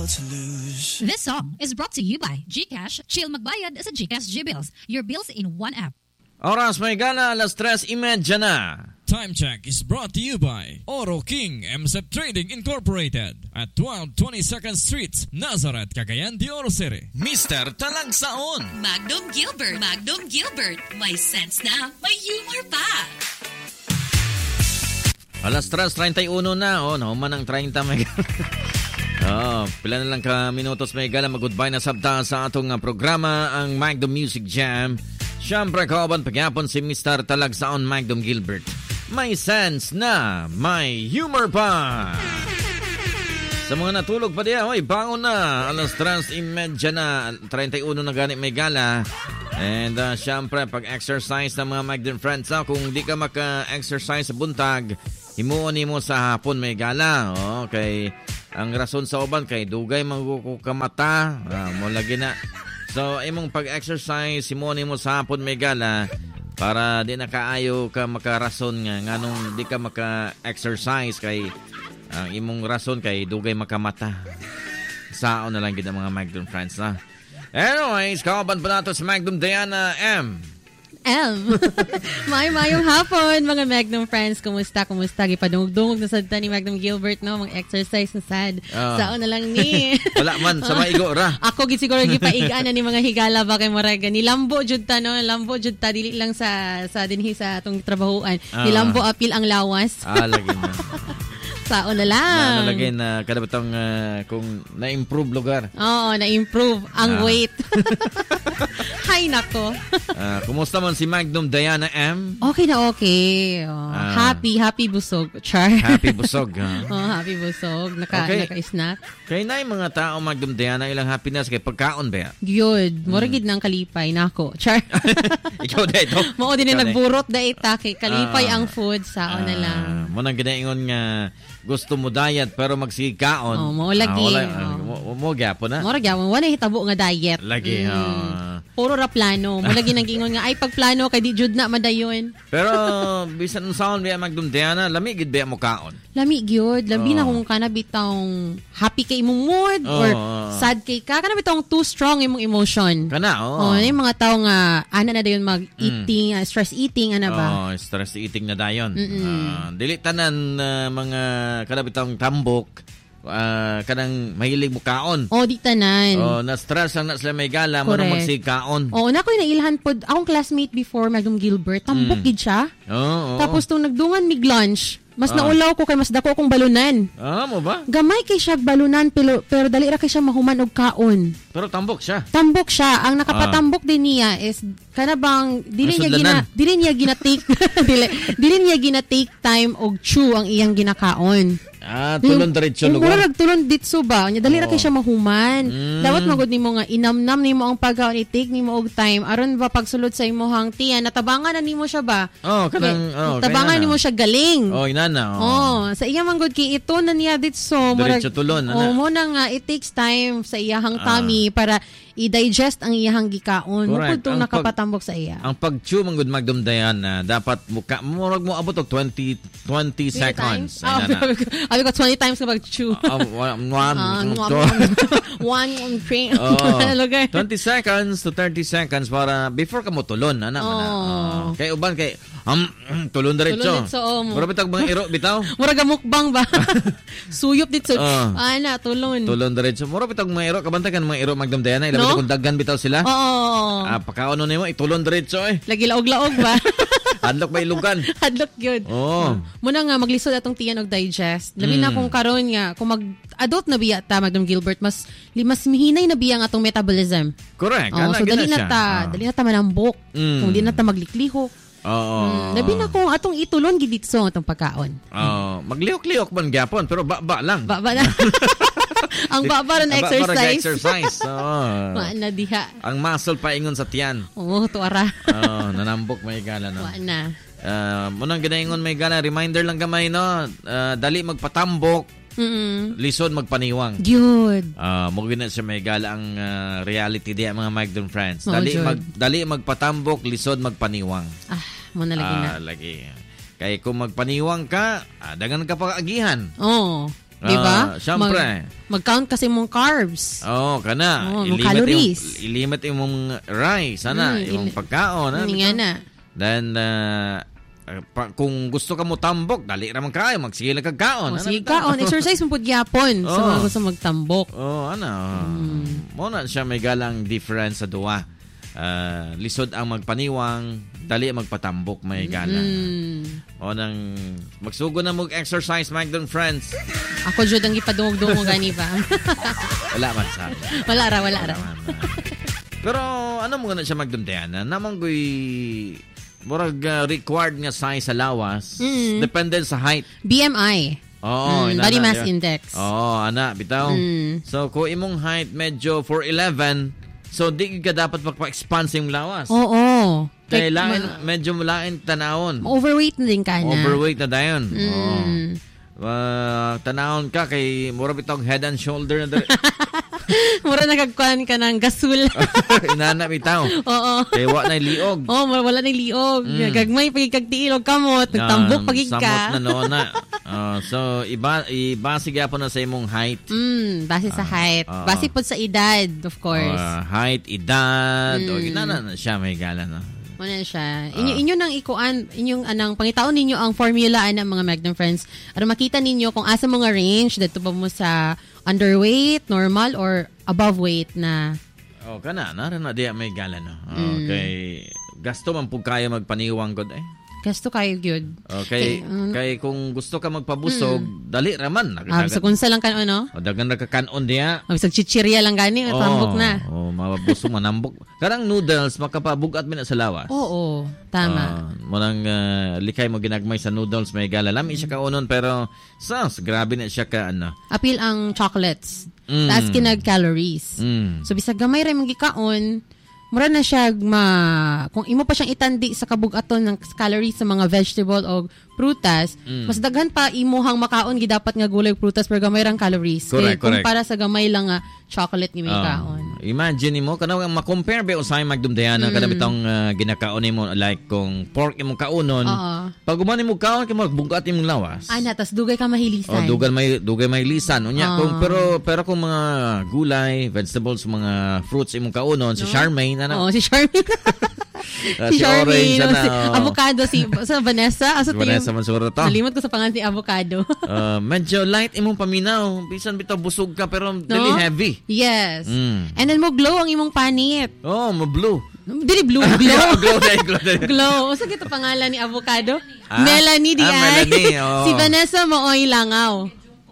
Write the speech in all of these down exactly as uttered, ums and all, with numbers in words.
to lose. This song is brought to you by GCash. Chill magbayad sa GCash G-Bills. Your bills in one app. Oras may gana, alas tres imedya na. Time check is brought to you by Oro King M S F Trading Incorporated at twelve twenty-second Street, Nazareth, Cagayan de Oro City. Mister Talagsaon. Magnum Gilbert. Magnum Gilbert. May sense na, may humor pa. Alas tres thirty-one na. Oh, nauman ng thirty may Oh, pila na lang ka minutos may gala mag-goodbye na sabta sa atong uh, programa ang Magnum Music Jam. Siyempre kauban pagyapon si Mister Talagsaon Magnum Gilbert. May sense na, may humor pa. Sa mga natulog pa diya, oy, bangon na. Alas tres imedya na, thirty-one na gani may gala. And uh, siyempre pag-exercise ng mga Magnum friends, ah, kung di ka maka-exercise sa buntag, himuon mo sa hapon may gala. Okay. Ang rason sa uban kay dugay magkukamata, ah, mo lagi na. So imong pag-exercise himuon mo sa hapon may gala para di na kaayo ka makarason nga nganong di ka maka-exercise kay ang imong rason kay dugay makamata. Saon na lang gid ang mga Magnum friends na. Anyways, kauban pa nato si Magnum Diana M. M. May mayong hapon, mga Magnum friends. Kumusta, kumusta? Gipadungog-dungog na sad ni Magnum Gilbert, no? Mga exercise na sad. Uh, Saan na lang ni. Wala man, sa maigo ra. Ako gid siguro gipaigaan na ni mga higala ba kay Moraga. Nilambo jud ta, no? Lambo jud ta, dili lang sa sa dinhi sa atong trabahoan. Uh, Nilambo apil ang lawas. Ah, lagi na. Sao na lang. Na, nalagay na kada batang uh, kung na-improve lugar. Oo, na-improve ang uh. weight. Hay nako. uh, kumusta man si Magnum Diana M? Okay na okay. Oh, uh, happy, happy busog. Char. Happy busog. Ha? Oh, happy busog. Naka, okay. Naka-snack. Kaya na yung mga tao, Magnum Diana, ilang happiness kay pagkaon ba? Good. Moragid hmm. ng kalipay. Nako. Char. Ikaw da ito. Mao din na nagburot da ita kay kalipay uh, ang food. Sao uh, na lang. Mo nang ginaingon nga gusto mo diet pero magsikaon. Oh, mo lagi. Ah, wala, uh, mo, mo gyapo na. Mo gyapon wala hitabo nga diet. Lagi. Mm. Uh, Puro ra plano. Mo lagi nang gingon nga ay pag plano kay di jud na madayon. Pero bisan unsaon biya Magnum Diana, lami gid biya mo kaon. Lami gyud, labi oh. na kung kana bitong happy kay imong mood oh. or sad kay ka, kana bitong too strong imong emotion. Kana oh. Oh, yung mga tao nga ana na dayon mag-eating, mm. uh, stress eating ana ba? Oh, stress eating na dayon. Uh, dili tanan uh, mga kada bitong tambok. Uh, kanang mahilig mo kaon. Oh, di tanan. Oh, na-stress ang na sila may gala mo nang magsigkaon. Oh, na ko nailhan pod akong classmate before Magnum Gilbert, tambok mm. gid siya. Oh, oh. Tapos nung nagdungan mig lunch, mas ah. naulaw ko kay mas dako akong balunan. Ah, mo ba? Gamay kay siya balunan pero, pero dali ra kay siya mahuman og kaon. Pero tambok siya. Tambok siya. Ang nakapatambok ah. din niya is kana bang dili niya gina dili niya gina-take dili, dili niya gina-take time og chew ang iyang ginakaon. Ah, tulon diretso lugar. Mura tulon ditso ba? Nya dali ra kay siya mahuman. Mm. Dapat magud nimo nga inamnam nimo ang pagkaon, i-take nimo og time aron ba pagsulod sa imong tiyan natabangan na nimo siya ba? Oh, kanang oh, tabangan nimo siya galing. Oh, inana. Oh, oh sa iya man gud kay ito na niya ditso. Diretso tulon ana. Oh, mo na nga it takes time sa iyang tummy ah. para i-digest ang iyang gikaon. Mukod tong nakapatambok sa iya. Ang pag-chew man gud Magnum Diana, dapat muka murag mo abot og twenty seconds. Ay na. Abi ko twenty times na pag-chew. Uh, one, one, one, one, three. twenty seconds to thirty seconds para before ka mo tulon. Ana, oh. uh, kay uban kay um, tulon diretso. Tulon ditso. Oh, mura bitag mga iro bitaw. Mura ga mukbang ba? Suyop ditso. Uh, ana, tulon. Tulon diretso. Mura bitag mga iro, kabantay kan mga iro Magnum Diana, ilabi no? Kung daggan bitaw sila. Oo. Oh. Ah, pakaon nimo itulon diretso eh. Lagi laog-laog ba? Hadlok may ilugan. Hadlok gyud. Oh. Muna nga maglisod atong tiyan og digest. Labi mm. na kung karon nga kung mag adult na biya ta Magnum Gilbert mas mas mihinay na biya nga atong metabolism. Correct. Oh, so dali na ta, oh. dali na ta manambok. Mm. Kung di na ta magliklihok. Oo. Mm, labi na kung atong itulon gid ditso atong pagkaon. Oh, maglihok-lihok man gyapon pero ba-ba lang. Ba-ba lang. Ang baba ran exercise. exercise. Oh. Wala diha. Ang muscle paingon sa tiyan. Oo, tuara. Oh, nanambok may gala no. Wala. Uh, munang ginaingon may gala, reminder lang gamay no. Uh, dali magpatambok. Mm-mm. Lisod magpaniwang. Good. Ah, uh, mo gina sa may gala ang uh, reality di mga Magnum friends. Dali oh, mag dali magpatambok, lisod magpaniwang. Ah, mo na lagi na. Ah, lagi. Kay kung magpaniwang ka, ah, dagan ka pa agihan. Oo. Oh. Di ba? Ah, syempre. Mag, mag-count kasi mong carbs. Oo, oh, kana. Oh, ilimit calories. Yung, ilimit yung mong rice, ana, Mm, yung il- pagkaon. Ano, Hindi nga na. Then, uh, pa, kung gusto ka mo tambok, dali raman kayo, magsigil na kagkaon. O, sige kaon. Exercise mo po gyapon. Sa Oh. mga gusto magtambok. Oo, oh, ano. Mm. Muna siya may galang difference sa duwa. Uh, lisod ang magpaniwang, dali ang magpatambok, may galang. Mm. O nang magsugo na mag-exercise, Magdon friends. Ako jud ang ipadungog-dungog gani ba? Wala man sa Wala ra, wala ra. man. Pero ano mo na siya Magdon Diana? Namang ko'y murag uh, required nga size sa lawas. Mm. Depende sa height. B M I. Oo, Mm, inana, body mass yeah. index. Oo, ana, bitaw. Mm. So, kung imong height medyo four eleven, so di ka dapat magpa-expand sa imong lawas. Oo. Kaya Like, lain, ma- medyo lain tanawon. overweight na din ka na. Overweight na dayon. Mm. Oo. Uh, tanawon ka kay mura bitong head and shoulder na dali. Mura nagagkuhan ka ng gasol. Inana bitaw. Oo. Kay wa na liog. Oh, wala na liog. Mm. Gagmay pagig kag tiilog kamot, nagtambok pagig Samot ka. na noon na. Uh, so iba ibase gyapon na sa imong height. Mm, base sa height. ah. Base po sa edad, of course. Uh, height, edad, o Mm. ginana na siya may gala na. Muna siya. Inyo, inyo nang ikuan, inyong anang pangitaon ninyo ang formula ana mga Magnum friends. Para makita ninyo kung asa mga range dito ba mo sa underweight, normal or above weight na. Oh, kana na rin na diya may gala no. Mm. Okay. Gasto man pug kaya magpaniwang god eh. Gasto kayo gyud. Okay, Kay, um, kay kung gusto ka magpabusog, dali raman. Ah, sa kunsa lang kan ano? O dagan na kakanon diya. Ang sa chichirya lang gani, oh, tambok na. Oh, mabusog manambok. Karang noodles makapabugat mi na sa lawas. Oo, tama. Ah, munang uh, likay mo ginagmay sa noodles may gala. Lami siya kaunon pero sas grabe na siya ka ano. Appeal ang chocolates. Mm. Taas kinag calories. Mm. So bisag gamay ra mong gikaon, mura na siya ma kung imo pa siyang itandi sa kabugaton ng calories sa mga vegetable o prutas, Mm. mas daghan pa imuhang makaon gidapat nga gulay ug prutas pero gamay rang calories. Correct, Kaya kung correct. para sa gamay lang nga chocolate nga may Ah, kaon. imagine mo kana nga ma-compare ba usay magdumdayana Mm. kada bitong uh, ginakaon nimo like kung pork imong kaunon. Oo. Pag umani mo kaon kay magbugat imong lawas. Ana tas dugay ka mahilisan. O dugan may dugay may lisan unya Ah. kung pero pero kung mga gulay, vegetables, mga fruits imong kaunon si Charmaine ana. Oo, si Charmaine. Ah, si si Orange, Charmaine, o ano, si oh. avocado, si sa Vanessa, asa Si Vanessa Mansuro to. Nalimot ko sa pangalan si avocado. Uh, medyo light imong paminaw. Bisan bitaw busog ka pero dili heavy. Yes. Mm. And then mo glow ang imong panit. Oh, mo blue. Dili blue, glow. glow dahil, glow dahil. Glow. Usa gito pangalan ni avocado? Ah? Melanie di Ah, ay. Melanie, oh. Si Vanessa mo oy langaw.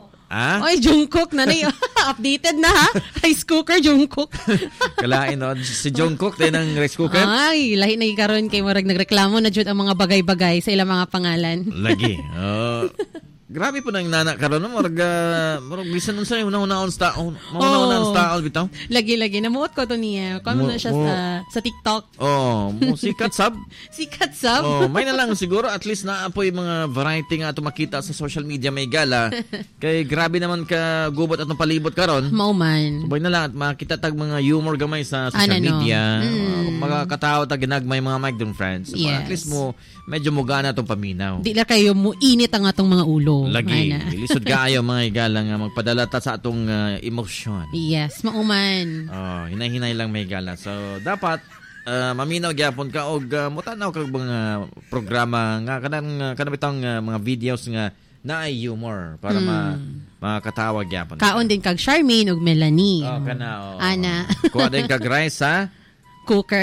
Ah? Oy, Jungkook na na updated na ha. Rice cooker Jungkook. Kalain no. Si Jungkook din ang rice cooker. Ay, lahi na karon kay murag nagreklamo na jud ang mga bagay-bagay sa ilang mga pangalan. Lagi. Oh. Grabe po nang nana karon no murag uh, murag bisan unsa yung una-unaon sta mauna-una Oh. sta bitaw. Lagi-lagi namuot ko to niya. Kamo Mo- na siya mo- sa sa TikTok. Oh, musikat sab. Sikat sab. Oh, may na lang siguro at least na po yung mga variety nga ato makita sa social media may gala. Kay grabe naman ka gubot atong palibot karon. Mauman. Sabay na lang at makita tag mga humor gamay sa social Ano, no? media. Mm. Uh, mga katao tag ginagmay mga Magdon friends. So, Yes. At least mo medyo mugana tong paminaw. Di na kayo mo init ang atong mga ulo. Lagi. Ana. Lisod kaayo mga igala nga magpadala ta sa atong uh, emosyon. Yes, mauman. Oh, hinay-hinay lang may gala. So dapat uh, maminaw gyapon ka og uh, mutanaw kag mga programa nga kanang uh, kanang bitong uh, mga videos nga naay humor para ma makatawa gyapon. Kaon din kag Charmaine ug Melanie. Oh, kana. Oh. Ana. Kuha din kag rice ha. Cooker.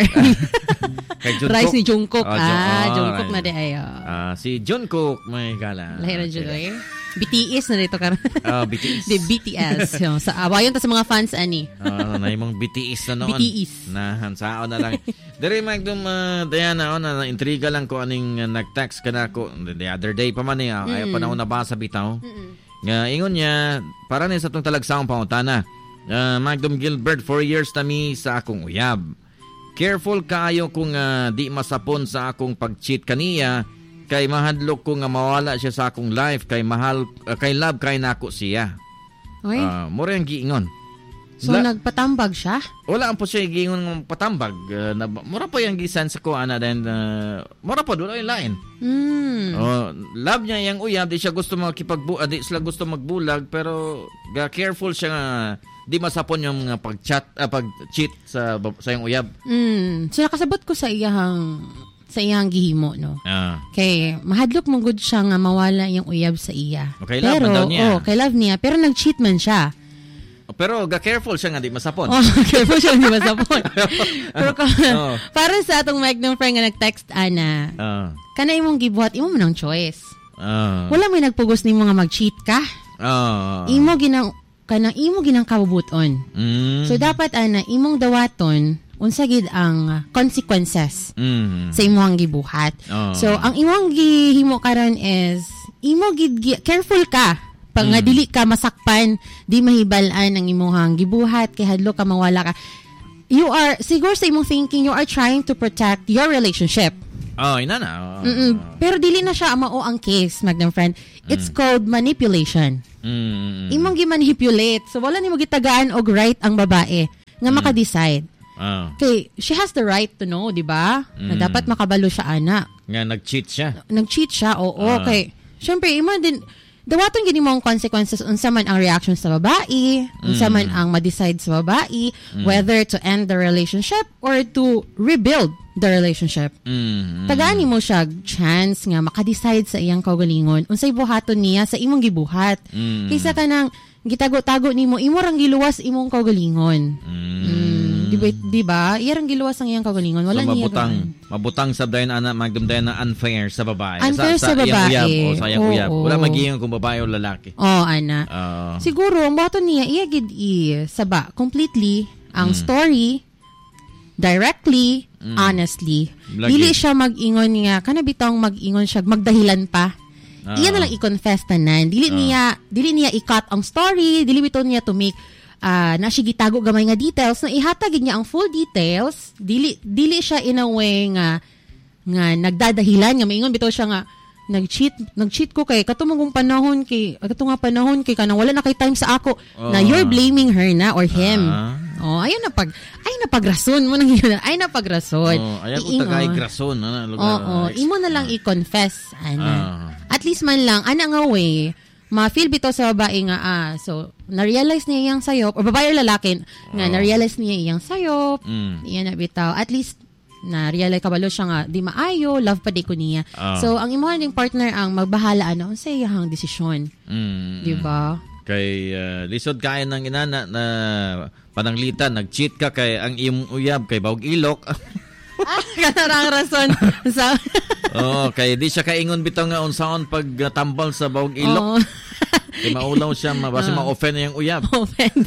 Kay Jungkook. Rice ni Jungkook. Oh, Jung- ah, oh, Jungkook right. na di ayo. Ah, si Jungkook may gala. Lahira jud oy. B T S na dito karon. Oh, B T S. Di B T S. So, sa awayon ta sa mga fans ani. Ah, na imong B T S na noon. B T S. Na hansaon na lang. Dere Magdum uh, Diana on na intriga lang ko aning uh, nag-text kanako the other day pa man niya. Ay panahon na basa bitaw. Nga ingon niya para ni sa tong talagsaong pangutana. Uh, Magdum Gilbert, four years na mi sa akong uyab. Careful kaayo kung uh, di masapon sa akong pag-cheat kaniya kay mahadlok ko nga mawala siya sa akong life kay mahal uh, kay love kay nako siya. Oy. Uh, more ang giingon. So, La- nagpatambag siya? Wala ang po siya gingon ng patambag. Uh, na, mura po yung gisan sa kuha na then uh, mura po wala yung lain. Mm. Oh, love niya yung uyab, di siya gusto makipagbu, uh, di sila gusto magbulag pero ga careful siya nga di masapon yung mga pag-chat, uh, pag-cheat sa sa yung uyab. Mm. So, nakasabot ko sa iyang sa iyang gihimo, no? Ah. Kay, mahadlok mong good siya nga mawala yung uyab sa iya. Okay, love pero, man daw niya. Oh, kay love niya. Pero nag-cheat man siya. Pero ga careful siya nga di masapon. Oh, careful siya di masapon. Pero ka, oh. para sa atong Magnum friend nga nag-text, Ana, Ah. kana imong gibuhat, imo man ang choice. Ah. Wala may nagpugos nimo nga mag-cheat ka. Ah. Imo ginang, kanang imo ginang kabubuton. Mm. So, dapat, Ana, imong dawaton, unsa gid ang consequences Mm. sa imong gibuhat. Oh. So, ang imong gihimo karon is, imo gid, gi- careful ka. Pag nga Mm. dili ka masakpan, di mahibal-an ang imong gibuhat, kay hadlo ka mawala ka. You are, siguro sa imong thinking, you are trying to protect your relationship. Oh, ina na. Oh. Mm-mm. Pero dili na siya mao ang case, Magnum friend. It's Mm. called manipulation. Mm. Imong gi-manipulate. So, wala nimo gitagaan og right ang babae nga Mm. maka-decide. Ah. Okay, she has the right to know, di ba? Na Mm. dapat makabalo siya, ana. Nga nag-cheat siya. Nag-cheat siya, oo. Ah. Okay. Siyempre, ima din, dawaton gini mo ang consequences unsa man ang reaction sa babae, unsa man ang ma-decide sa babae, whether to end the relationship or to rebuild the relationship. Mm. Tagaan mo siya chance nga maka-decide sa iyang kaugalingon unsay buhaton niya sa imong gibuhat. Mm. Kaysa kanang gitago-tago nimo imo rang giluwas imong kaugalingon. Mm. Di ba, di ba? Iyang giluwas ang iyang kaugalingon. Wala so, niya mabutang, gaan. mabutang sa dayon ana Magnum dayon na unfair sa babae. Unfair sa iyang babae. uyab o sa iyang Oo, uyab. Wala oo. magiging kung babae o lalaki. Oh, ana. Ah. Siguro ang buhaton niya iya gid i saba completely ang Mm. story directly, honestly. Lagi. Dili siya mag-ingon nga kana bitong mag-ingon siya magdahilan pa. Ah. Iya na lang i-confess tanan. Dili Ah. niya dili niya i-cut ang story, dili biton niya to make ah na siya gitago gamay nga details na ihatag niya ang full details. Dili dili siya in a way nga nga nagdadahilan nga maingon bitaw siya nga nag-cheat nag-cheat ko kay katong kong panahon kay katong nga panahon kay kanang wala na kay time sa ako na Oh. you're blaming her na or him. Ah. Oh, ayun na pag ay na pagrason mo nang yun. Ay na pagrason. Oh, ayan ko Iingon. tagay grason ana lugar. Oo, oh, imo na lang i-confess ana. Ah. At least man lang ana nga way ma-feel bitaw sa babae nga ah so na-realize niya iyang sayop or babae or lalaki nga Oh. na-realize niya iyang sayop. Mm. Iyan na bitaw. At least na-realize kabalo siya nga di maayo, love pa di ko niya. Ah. So ang imo ning partner ang magbahala ano sa iyang desisyon. Mm. Di ba? Kay uh, lisod kain ng inana na pananglitan nag-cheat ka kay ang iyong uyab kay bawog ilok. Ah, kanarang rason sa Oh, kay di siya kaingon bitaw nga unsaon pag uh, tambal sa bawog ilok. Oo. Kay maulaw siya mabasa Ah. ma-offend na yung uyab. Offend.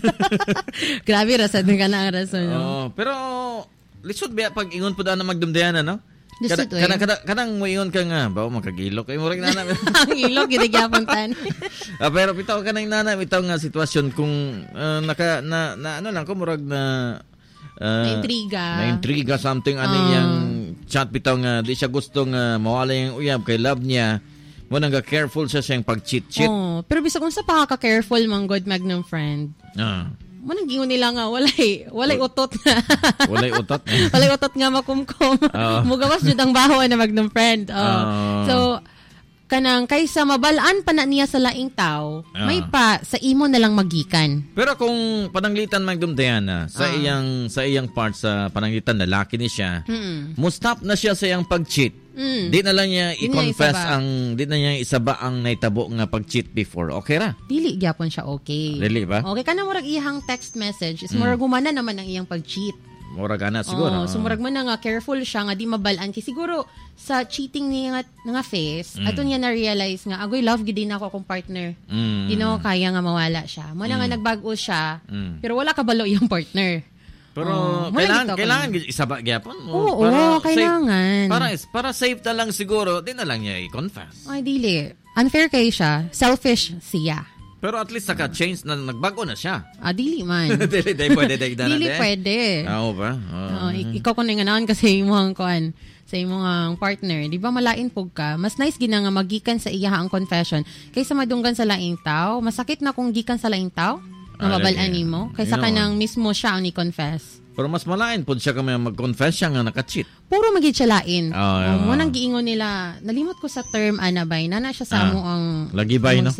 Grabe rason ka na ang rason. No? Oh, pero lisod ba pag ingon pud ana magdumdayan no? Lisod, Kana oy. kana kanang mo ingon ka nga bawo makagilok kay mo ring nana. Ang ilog ginagyapon tan. Ah, pero bitaw ka nang nana bitaw nga sitwasyon kung uh, naka na, na ano lang ko murag na uh, Na-intriga. na intriga something ano Ah. yang chat bitaw nga di siya gusto nga mawala yung uyab kay love niya mo nang careful siya siyang pag-cheat-cheat. Oh, pero bisa kung sa pakaka-careful mang good Magnum friend. Ah. Mo nang gingon nila nga walay walay utot na. Walay utot. walay utot nga makumkum. Oo. Mugawas jud ang baho na Magnum friend. Oh. Oo. So kanang kaysa mabalaan pa na niya sa laing tao, Ah. may pa sa imo na lang magikan. Pero kung pananglitan Magdum Diana sa Ah. iyang sa iyang part sa pananglitan lalaki ni siya, Mm. mo stop na siya sa iyang pag-cheat. Mm. Di na lang niya Di na i-confess isaba. ang di na niya isaba ang naitabo nga pag-cheat before. Okay ra? Dili gyapon siya okay. Dili ba? Okay kana murag iyang text message is Mm. murag humana naman ang iyang pag-cheat. Mura gana siguro. Oh, so murag man na nga careful siya nga di mabalaan kay siguro sa cheating niya nga, nga face, Mm. ato niya na realize nga agoy love gid din ako akong partner. Mm. Di na ko kaya nga mawala siya. Mo na nga Mm. nagbago siya, Mm. pero wala kabalo iyang partner. Pero Oh, mura kailangan gito, kailangan gid isaba gyapon. Oo, Para kailangan. Safe, para para safe na lang siguro, di na lang niya i-confess. Ay dili. Unfair kay siya. Selfish siya. Pero at least naka-change na nagbago na siya. Ah, dili man. dili dili pwede dili na. dili pwede. Oo ba? Oo. Oh, ik- ikaw ko na nga naon kasi imong kuan sa imong partner, di ba malain pug ka? Mas nice gina nga magikan sa iya ang confession kaysa madunggan sa laing tao. Masakit na kung gikan sa laing tao. Mababalaan nimo kaysa Yun. kanang mismo siya ang ni-confess. Pero mas malain po siya kami mag-confess siya nga naka-cheat. Puro magid siya lain. Oh, Oh, mo oh. nang giingon nila, nalimot ko sa term ana bay, nana siya sa Ah. mo ang Lagi bay, no? So,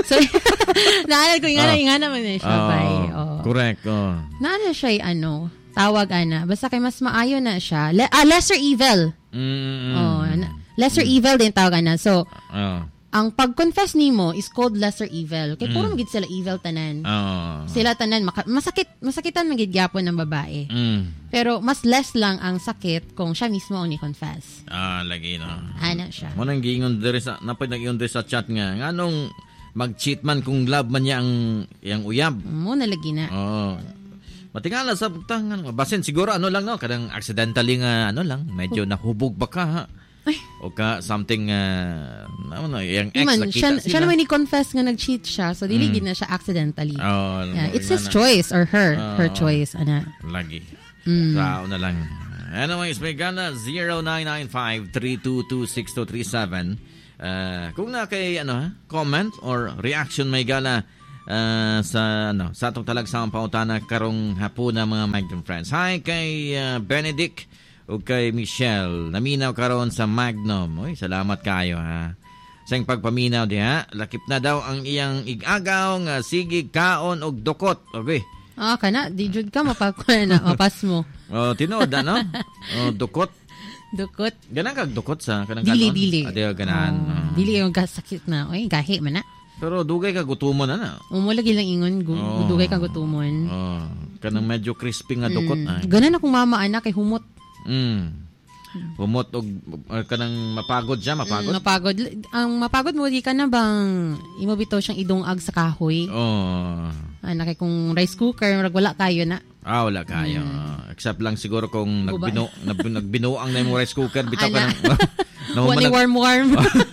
naalala ko ingana, Ah. ingana man na siya bay. Oh. Correct. Oh. Nana siya ay ano, tawag ana, basta kay mas maayo na siya. Le- ah, lesser evil. Mm. Oh, na- lesser evil din tawag ana. So, Oh. ang pag-confess nimo is called lesser evil. Kay puro magid sila evil tanan. Oh. Sila tanan maka- masakit, masakitan magid gyapon ng babae. Mm. Pero mas less lang ang sakit kung siya mismo ang ni-confess. Ah, lagi no. Ana siya. Mo nang giingon diri sa napay nag-ingon diri sa chat nga nganong mag-cheat man kung love man niya ang yang uyab. Mo nalagi na. Oh. Matingala sa tangan basin siguro ano lang no kadang accidentally nga ano lang medyo nahubog ba ka ha. Ay. O ka something uh, ano no yung ex Man, nakita siya, sila. siya naman ni-confess nga nag-cheat siya. So, dili gid na siya accidentally. Oh, Yeah, it's ina his na. choice or her. Oo. her choice. Ana. Lagi. Mm. Tao na lang. Anyways, may gana zero nine nine five three two two six two three seven. Uh, kung na kay ano ha, comment or reaction may gana uh, sa ano sa atong talagsang pautana karong hapuna mga migrant friends. Hi kay uh, Benedict o kay Michelle. Naminaw karon sa Magnum. Uy, salamat kayo ha. Sa iyong pagpaminaw diha, lakip na daw ang iyang igagaw nga sigig kaon og dukot. Okay. Ah, kana. Di jud ka mapakuha na. Mapas mo. Oh, tinood ano? Oh, dukot. Dukot. Ganang kag dukot sa kanang Dili, kanon? dili. Adi ganahan. Oh, Oh. Dili yung gasakit na. Oy, gahi man na. Pero dugay ka gutumon na. Umulagi lang ingon. Gu- Oh. Dugay kang gutumon. Oh, kanang medyo crispy nga dukot ay. Ganan akong mama anak kay humot. Mm. Humot og uh, kanang mapagod siya, mapagod. Mm, mapagod. Ang mapagod mo, di ka na bang imo bitaw siyang idungag sa kahoy? Oh. Anak kay kung rice cooker, marag wala kayo na. Ah, wala kayo. Except lang siguro kung Uba. nagbino, nab, nagbinuang na yung rice cooker, bitaw ka Ana. ng... Wala ni warm-warm.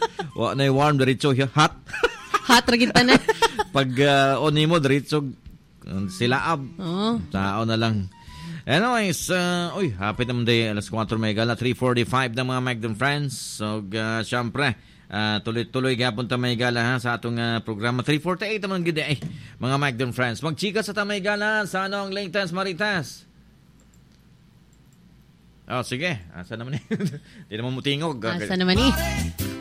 Wa na yung warm, diretso, hot. Hot ragit na. Pag uh, oni mo, diretso, uh, silaab. Oo. Tao na lang. Anyways, uh, uy, happy naman day, alas four may gala, three forty-five ng mga Magdon Friends. So, uh, syempre, uh, tuloy-tuloy gapon ta may gala ha, sa atong uh, programa. three forty-eight naman gid eh, mga Magdon Friends. Magchika sa tamay gala sa anong latest maritas. Oh, sige. Asa naman eh. Di naman mutingog. Asa naman eh.